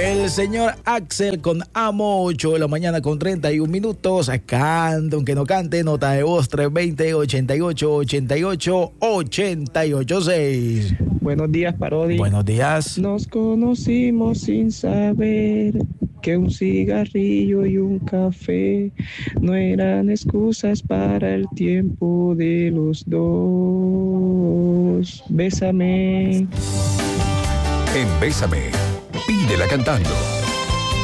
El señor Axel con Amo, 8 de la mañana con 31 minutos. Canta, aunque no cante, nota de voz 320-88-88-88-6. Buenos días, Parodi. Buenos días. Nos conocimos sin saber que un cigarrillo y un café no eran excusas para el tiempo de los dos. Bésame. En Bésame, pídela cantando.